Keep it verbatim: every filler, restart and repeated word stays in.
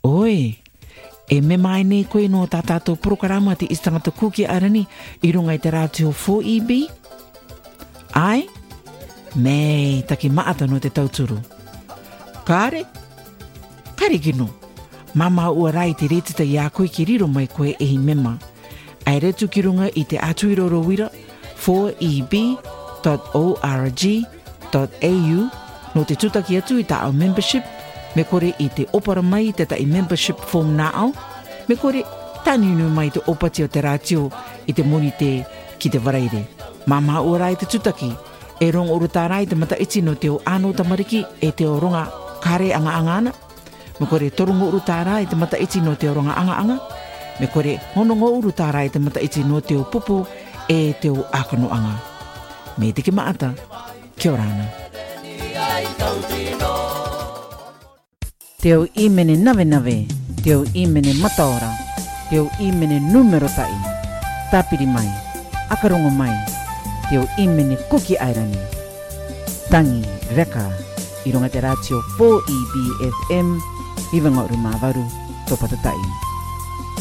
Oi, e me mai nei koe no tātātou programa te istangata kuki arani I runga I te radio four E B? Ai? Mei, taki maata no te tauturu. Kāre? Kare kino. Mama ua rai te retita I a koe ki riro mai koe e hi mema. Ai retu ki runga I te atuiroro wira four E B dot org dot A U no te tutaki atu I ta au membership me kore I te opara mai te ta I membership form na au me kore taninu mai te opati o te ratio I te moni te ki te waraire. Mama ua rai te tutaki e rong uru tārai te mata iti no te o ano tamariki e te o ronga kare anga anga ana. Me kore torungo uru tārai te mata iti no te o ronga anga anga. Me kore honongo uru tārai te mata iti no te o pupu e te o akano anga. Me te ki maata, kia orana. Te o imene nave nave, te o imene mataora, te o imene numero tai, tapiri mai, akarongo mai, te o imene kuki airani. Tangi, reka, I runga te ratio four E B F M, iwanga uru mawaru, topatatai.